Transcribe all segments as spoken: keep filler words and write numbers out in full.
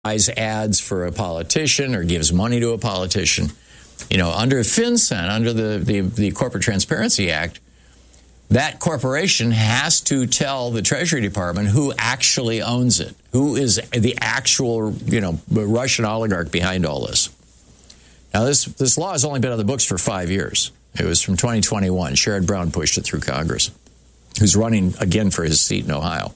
buys ads for a politician or gives money to a politician. You know, under FinCEN, under the, the, the Corporate Transparency Act, that corporation has to tell the Treasury Department who actually owns it, who is the actual, you know, Russian oligarch behind all this. Now, this, this law has only been on the books for five years. It was from twenty twenty-one. Sherrod Brown pushed it through Congress, who's running again for his seat in Ohio.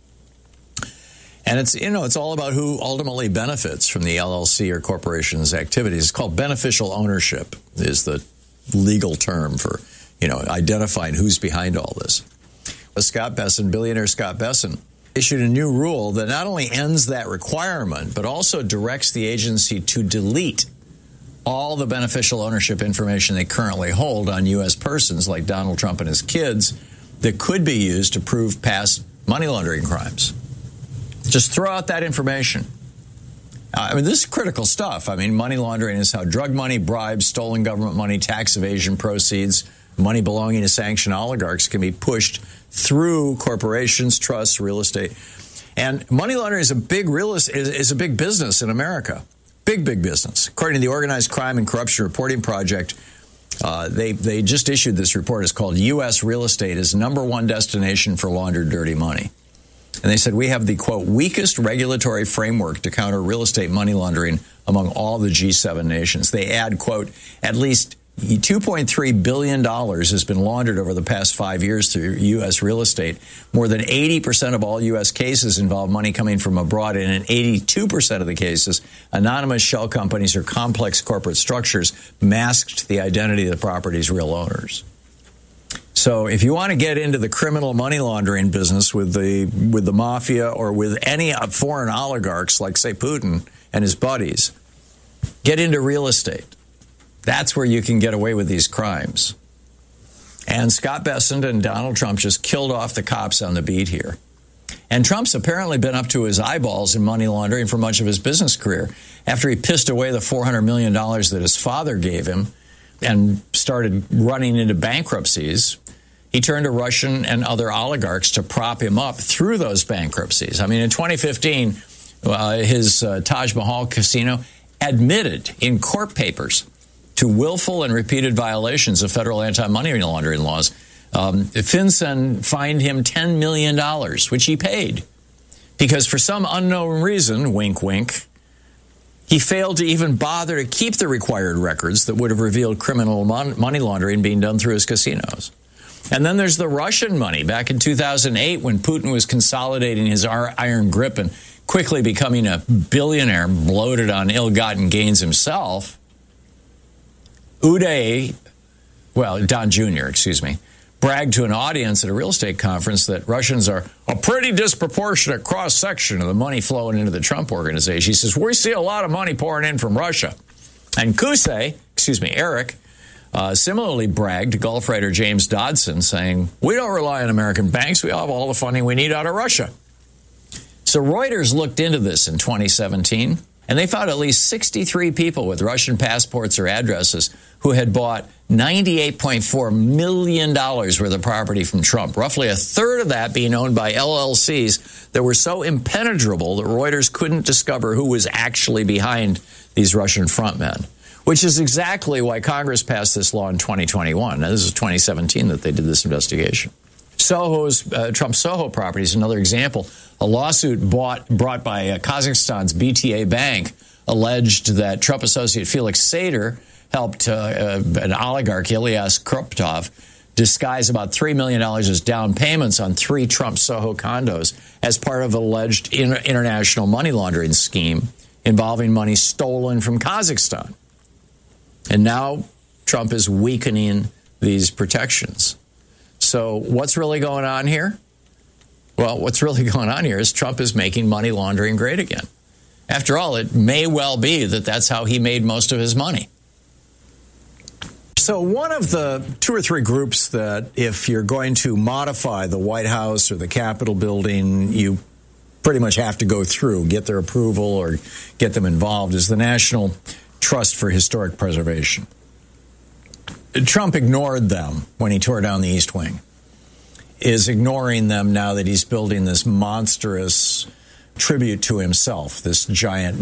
And it's, you know, it's all about who ultimately benefits from the L L C or corporation's activities. It's called beneficial ownership is the legal term for, you know, identifying who's behind all this. Well, Scott Bessent, billionaire Scott Bessent, issued a new rule that not only ends that requirement, but also directs the agency to delete all the beneficial ownership information they currently hold on U S persons like Donald Trump and his kids that could be used to prove past money laundering crimes. Just throw out that information. Uh, I mean, this is critical stuff. I mean, money laundering is how drug money, bribes, stolen government money, tax evasion proceeds, money belonging to sanctioned oligarchs can be pushed through corporations, trusts, real estate. And money laundering is a big real is, is a big business in America. Big, big business. According to the Organized Crime and Corruption Reporting Project, uh, they, they just issued this report. It's called U S Real Estate is number one destination for laundered dirty money. And they said we have the, quote, weakest regulatory framework to counter real estate money laundering among all the G seven nations. They add, quote, at least two point three billion dollars has been laundered over the past five years through U S real estate. More than eighty percent of all U S cases involve money coming from abroad, and in eighty-two percent of the cases, anonymous shell companies or complex corporate structures masked the identity of the property's real owners. So if you want to get into the criminal money laundering business with the with the mafia or with any foreign oligarchs like, say, Putin and his buddies, get into real estate. That's where you can get away with these crimes. And Scott Bessent and Donald Trump just killed off the cops on the beat here. And Trump's apparently been up to his eyeballs in money laundering for much of his business career. After he pissed away the four hundred million dollars that his father gave him and started running into bankruptcies, he turned to Russian and other oligarchs to prop him up through those bankruptcies. I mean, in twenty fifteen, uh, his uh, Taj Mahal casino admitted in court papers to willful and repeated violations of federal anti-money laundering laws. Um, FinCEN fined him ten million dollars, which he paid, because for some unknown reason, wink, wink, he failed to even bother to keep the required records that would have revealed criminal mon- money laundering being done through his casinos. And then there's the Russian money. Back in two thousand eight, when Putin was consolidating his iron grip and quickly becoming a billionaire bloated on ill-gotten gains himself, Uday, well, Don Junior, excuse me, bragged to an audience at a real estate conference that Russians are a pretty disproportionate cross-section of the money flowing into the Trump organization. He says, we see a lot of money pouring in from Russia. And Kusei, excuse me, Eric, uh, similarly bragged to Gulf writer James Dodson, saying, we don't rely on American banks. We have all the funding we need out of Russia. So Reuters looked into this in twenty seventeen, and they found at least sixty-three people with Russian passports or addresses who had bought ninety-eight point four million dollars worth of property from Trump, roughly a third of that being owned by L L Cs that were so impenetrable that Reuters couldn't discover who was actually behind these Russian frontmen, which is exactly why Congress passed this law in twenty twenty-one. Now, this is twenty seventeen that they did this investigation. Soho's, uh, Trump Soho property is another example. A lawsuit bought, brought by uh, Kazakhstan's B T A Bank alleged that Trump associate Felix Sater helped uh, uh, an oligarch, Ilyas Kruptov, disguise about three million dollars as down payments on three Trump Soho condos as part of an alleged inter- international money laundering scheme involving money stolen from Kazakhstan. And now Trump is weakening these protections. So what's really going on here? Well, what's really going on here is Trump is making money laundering great again. After all, it may well be that that's how he made most of his money. So one of the two or three groups that, if you're going to modify the White House or the Capitol building, you pretty much have to go through, get their approval or get them involved, is the National Trust for Historic Preservation. Trump ignored them when he tore down the East Wing, is ignoring them now that he's building this monstrous tribute to himself, this giant